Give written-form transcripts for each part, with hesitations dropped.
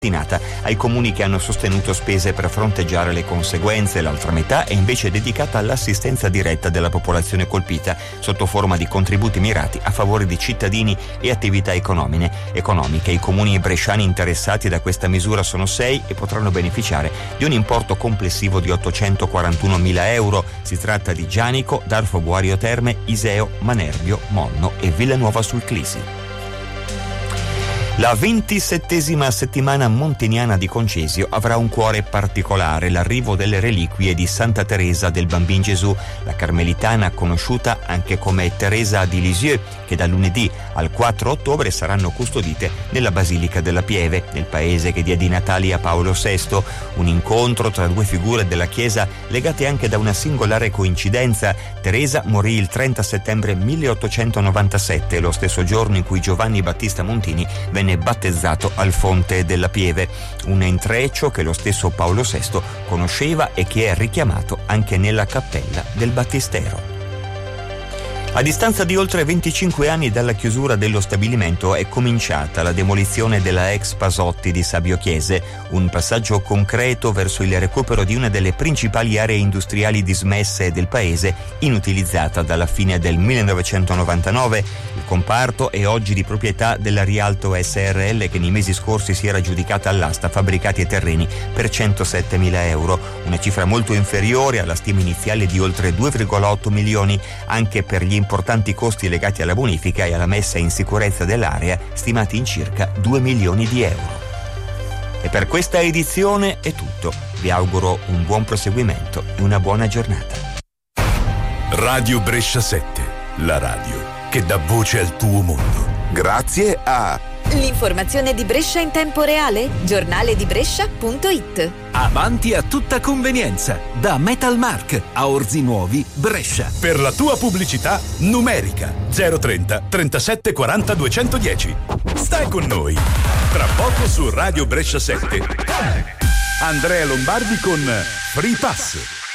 destinata ai comuni che hanno sostenuto spese per fronteggiare le conseguenze. L'altra metà è invece dedicata all'assistenza diretta della popolazione colpita sotto forma di contributi mirati a favore di cittadini e attività economiche. I comuni bresciani interessati da questa misura sono 6 e potranno beneficiare di un importo complessivo di 841.000 euro. Si tratta di Gianico, Darfo Guario Terme, Iseo, Manerbio, Monno e Villanuova sul Clisi. La 27ª settimana montiniana di Concesio avrà un cuore particolare: l'arrivo delle reliquie di Santa Teresa del Bambin Gesù, la carmelitana conosciuta anche come Teresa di Lisieux, che dal lunedì al 4 ottobre saranno custodite nella Basilica della Pieve, nel paese che diede i natali a Paolo VI. Un incontro tra due figure della Chiesa legate anche da una singolare coincidenza. Teresa morì il 30 settembre 1897, lo stesso giorno in cui Giovanni Battista Montini venne battezzato al Fonte della Pieve, un intreccio che lo stesso Paolo VI conosceva e che è richiamato anche nella cappella del battistero. A distanza di oltre 25 anni dalla chiusura dello stabilimento è cominciata la demolizione della ex Pasotti di Sabio Chiese, un passaggio concreto verso il recupero di una delle principali aree industriali dismesse del paese, inutilizzata dalla fine del 1999. Il comparto è oggi di proprietà della Rialto SRL, che nei mesi scorsi si era aggiudicata all'asta fabbricati e terreni per 107.000 euro, una cifra molto inferiore alla stima iniziale di oltre 2,8 milioni, anche per gli importanti costi legati alla bonifica e alla messa in sicurezza dell'area, stimati in circa 2 milioni di euro. E per questa edizione è tutto. Vi auguro un buon proseguimento e una buona giornata. Radio Brescia 7, la radio che dà voce al tuo mondo. Grazie a l'informazione di Brescia in tempo reale? giornaledibrescia.it. Avanti a tutta convenienza, da Metalmark a Orzi Nuovi, Brescia. Per la tua pubblicità numerica 030 37 40 210. Stai con noi. Tra poco su Radio Brescia 7 Andrea Lombardi con Free Pass.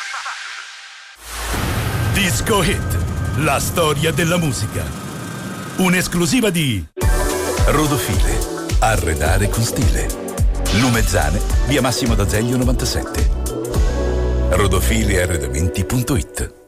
Disco Hit, la storia della musica. Un'esclusiva di Rodofile, arredare con stile. Lumezzane, via Massimo d'Azeglio 97. Rodofilearredamenti.it.